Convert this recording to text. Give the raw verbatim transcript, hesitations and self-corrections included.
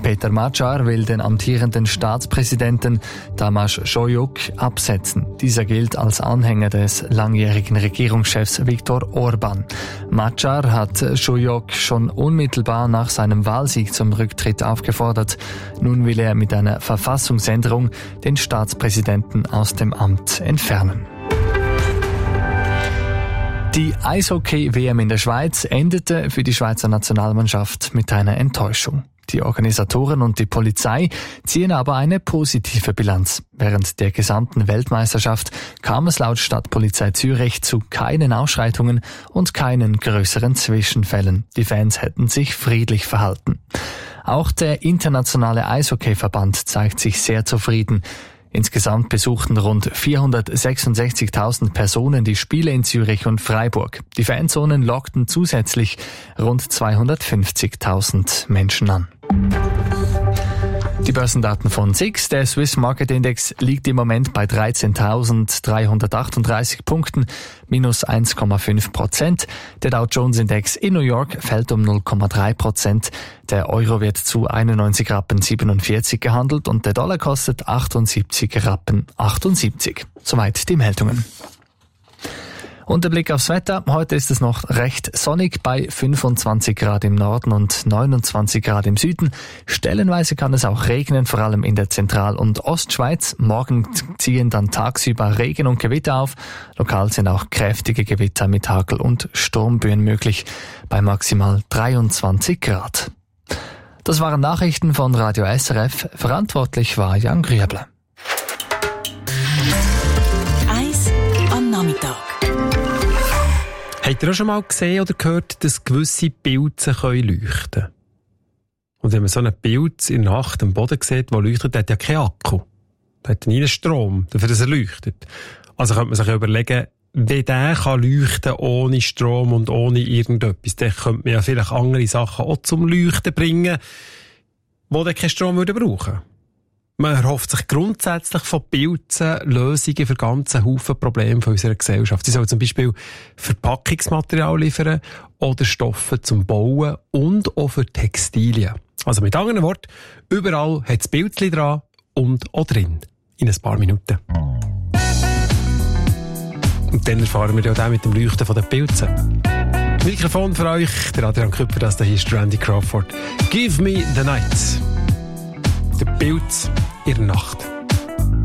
Peter Macar will den amtierenden Staatspräsidenten Tamás Solyok absetzen. Dieser gilt als Anhänger des langjährigen Regierungschefs Viktor Orbán. Macar hat Solyok schon unmittelbar nach seinem Wahlsieg zum Rücktritt aufgefordert. Nun will er mit einer Verfassungsänderung den Staatspräsidenten aus dem Amt entfernen. Die Eishockey-W M in der Schweiz endete für die Schweizer Nationalmannschaft mit einer Enttäuschung. Die Organisatoren und die Polizei ziehen aber eine positive Bilanz. Während der gesamten Weltmeisterschaft kam es laut Stadtpolizei Zürich zu keinen Ausschreitungen und keinen größeren Zwischenfällen. Die Fans hätten sich friedlich verhalten. Auch der internationale Eishockeyverband zeigt sich sehr zufrieden. Insgesamt besuchten rund vierhundertsechsundsechzigtausend Personen die Spiele in Zürich und Freiburg. Die Fanzonen lockten zusätzlich rund zweihundertfünfzigtausend Menschen an. Die Börsendaten von S I X. Der Swiss Market Index liegt im Moment bei dreizehntausenddreihundertachtunddreißig Punkten, minus eins Komma fünf Prozent. Der Dow Jones Index in New York fällt um null Komma drei Prozent. Der Euro wird zu einundneunzig Rappen siebenundvierzig gehandelt und der Dollar kostet achtundsiebzig Rappen achtundsiebzig. Soweit die Meldungen. Und der Blick aufs Wetter. Heute ist es noch recht sonnig bei fünfundzwanzig Grad im Norden und neunundzwanzig Grad im Süden. Stellenweise kann es auch regnen, vor allem in der Zentral- und Ostschweiz. Morgen ziehen dann tagsüber Regen und Gewitter auf. Lokal sind auch kräftige Gewitter mit Hagel und Sturmböen möglich bei maximal dreiundzwanzig Grad. Das waren Nachrichten von Radio S R F. Verantwortlich war Jan Grüebler. Eis am Nachmittag. Habt ihr auch schon mal gesehen oder gehört, dass gewisse Pilze leuchten können? Und wenn man so einen Pilz in der Nacht am Boden sieht, der leuchtet, der hat ja keinen Akku. Der hat nie einen Strom, dafür dass er leuchtet. Also könnte man sich leuchten, wenn der kann leuchten ohne Strom und ohne irgendetwas, dann könnte man ja vielleicht andere Sachen auch zum Leuchten bringen, die dann keinen Strom brauchen würden. Man erhofft sich grundsätzlich von Pilzen Lösungen für ganze Haufen Probleme von unserer Gesellschaft. Sie sollen zum Beispiel Verpackungsmaterial liefern oder Stoffe zum Bauen und auch für Textilien. Also mit anderen Worten, überall hat es Pilzchen dran und auch drin. In ein paar Minuten. Und dann erfahren wir ja auch mit dem Leuchten der Pilzen. Mikrofon für euch, der Adrian Küpper, das hier ist Randy Crawford. Give me the night. Der Pilz in der Nacht.